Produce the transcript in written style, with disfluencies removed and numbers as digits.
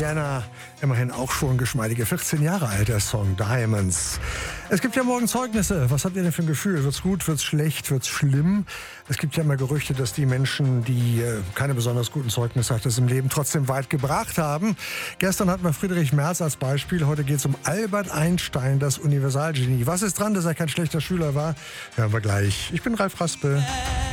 Rihanna, immerhin auch schon geschmeidige 14 Jahre alt, der Song Diamonds. Es gibt ja morgen Zeugnisse. Was habt ihr denn für ein Gefühl? Wird's gut, wird's schlecht, wird's schlimm? Es gibt ja immer Gerüchte, dass die Menschen, die keine besonders guten Zeugnisse im Leben trotzdem weit gebracht haben. Gestern hatten wir Friedrich Merz als Beispiel. Heute geht es um Albert Einstein, das Universalgenie. Was ist dran, dass er kein schlechter Schüler war? Hören wir gleich. Ich bin Ralf Raspel.